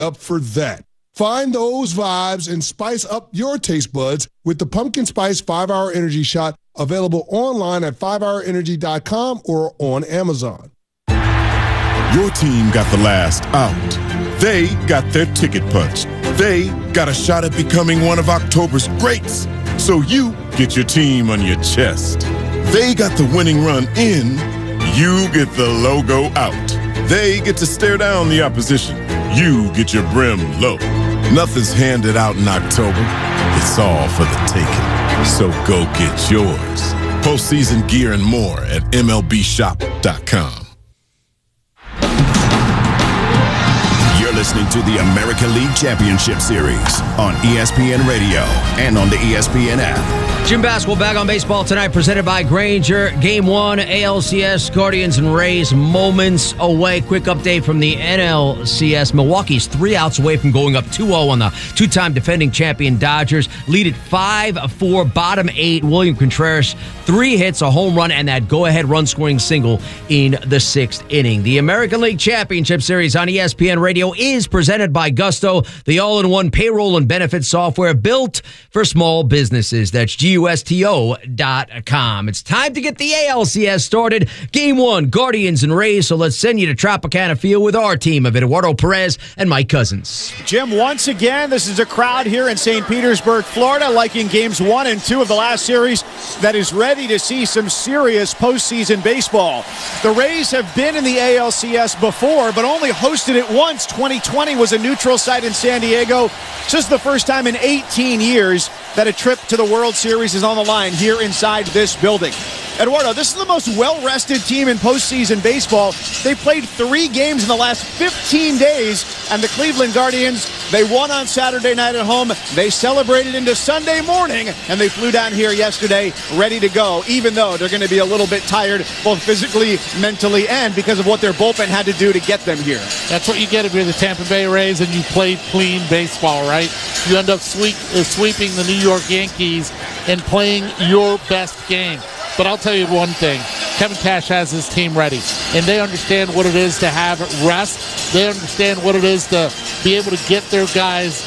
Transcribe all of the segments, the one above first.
up for that. Find those vibes and spice up your taste buds with the Pumpkin Spice 5-Hour Energy Shot, available online at 5hourenergy.com or on Amazon. Your team got the last out. They got their ticket punched. They got a shot at becoming one of October's greats. So you get your team on your chest. They got the winning run in. You get the logo out. They get to stare down the opposition. You get your brim low. Nothing's handed out in October. It's all for the taking. So go get yours. Postseason gear and more at MLBshop.com. You're listening to the American League Championship Series on ESPN Radio and on the ESPN app. Jim Basketball back on baseball tonight, presented by Grainger. Game 1, ALCS, Guardians and Rays, moments away. Quick update from the NLCS. Milwaukee's 3 outs away from going up 2-0 on the two-time defending champion Dodgers. Lead at 5-4, bottom 8. William Contreras, 3 hits, a home run, and that go-ahead run-scoring single in the 6th inning. The American League Championship Series on ESPN Radio is presented by Gusto, the all-in-one payroll and benefits software built for small businesses. That's GUSTO.com. It's time to get the ALCS started. Game 1, Guardians and Rays. So let's send you to Tropicana Field with our team of Eduardo Perez and Mike Cousins. Jim, once again, this is a crowd here in St. Petersburg, Florida, like in games 1 and 2 of the last series, that is ready to see some serious postseason baseball. The Rays have been in the ALCS before, but only hosted it once. 2020 was a neutral site in San Diego. This is the first time in 18 years that a trip to the World Series is on the line here inside this building. Eduardo, this is the most well-rested team in postseason baseball. They played 3 games in the last 15 days, and the Cleveland Guardians, they won on Saturday night at home. They celebrated into Sunday morning, and they flew down here yesterday ready to go, even though they're going to be a little bit tired, both physically, mentally, and because of what their bullpen had to do to get them here. That's what you get if you're the Tampa Bay Rays and you played clean baseball, right? You end up sweeping the New York Yankees and playing your best game. But I'll tell you one thing. Kevin Cash has his team ready, and they understand what it is to have rest. They understand what it is to be able to get their guys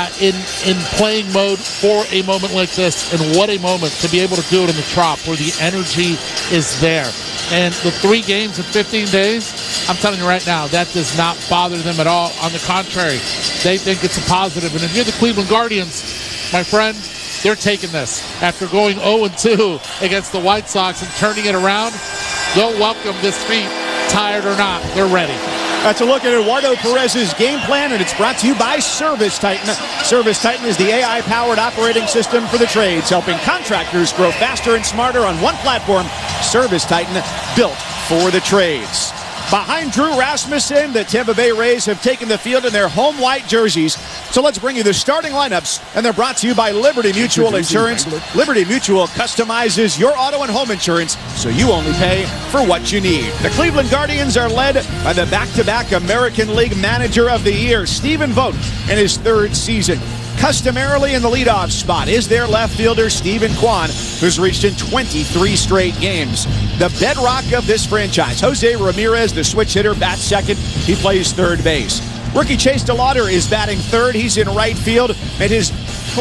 in playing mode for a moment like this, and what a moment to be able to do it in the Trop where the energy is there. And the 3 games in 15 days, I'm telling you right now, that does not bother them at all. On the contrary, they think it's a positive. And if you're the Cleveland Guardians, my friend, they're taking this. After going 0-2 against the White Sox and turning it around, they'll welcome this feat, tired or not. They're ready. That's a look at Eduardo Perez's game plan, and it's brought to you by Service Titan. Service Titan is the AI-powered operating system for the trades, helping contractors grow faster and smarter on one platform. Service Titan, built for the trades. Behind Drew Rasmussen, the Tampa Bay Rays have taken the field in their home white jerseys. So let's bring you the starting lineups, and they're brought to you by Liberty Mutual Insurance. Liberty Mutual customizes your auto and home insurance, so you only pay for what you need. The Cleveland Guardians are led by the back-to-back American League Manager of the Year, Stephen Vogt, in his 3rd season. Customarily in the leadoff spot is their left fielder, Stephen Kwan, who's reached in 23 straight games. The bedrock of this franchise, Jose Ramirez, the switch hitter, bats second. He plays 3rd base. Rookie Chase DeLauder is batting 3rd. He's in right field. Made his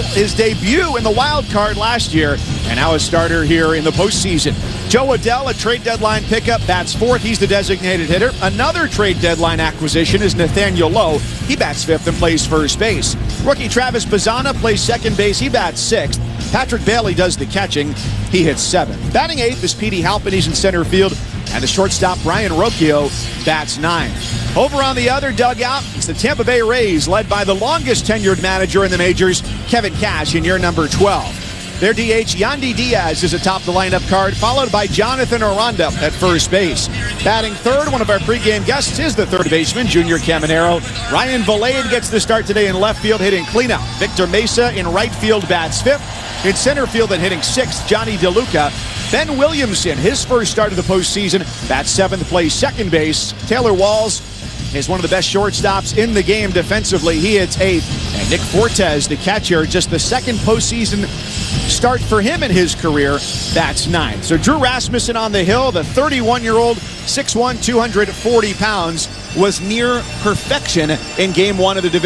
debut in the wild card last year, and now a starter here in the postseason. Joe Adell, a trade deadline pickup, bats 4th. He's the designated hitter. Another trade deadline acquisition is Nathaniel Lowe. He bats 5th and plays first base. Rookie Travis Bazzana plays second base. He bats 6th. Patrick Bailey does the catching. He hits 7th. Batting 8th is Petey Halpin. He's in center field. And the shortstop, Brian Rocchio, bats 9th. Over on the other dugout, it's the Tampa Bay Rays, led by the longest tenured manager in the majors, Kevin Cash, in year number 12. Their DH, Yandy Diaz, is atop the lineup card, followed by Jonathan Aranda at first base. Batting 3rd, one of our pregame guests is the 3rd baseman, Junior Caminero. Ryan Valade gets the start today in left field, hitting cleanup. Victor Mesa in right field bats 5th. In center field and hitting 6th, Johnny DeLuca. Ben Williamson, his first start of the postseason, bats 7th, plays second base. Taylor Walls is one of the best shortstops in the game defensively. He hits 8th. And Nick Fortes, the catcher, just the 2nd postseason start for him in his career, bats 9th. So Drew Rasmussen on the hill, the 31-year-old, 6'1", 240 pounds. was near perfection in Game 1 of the division.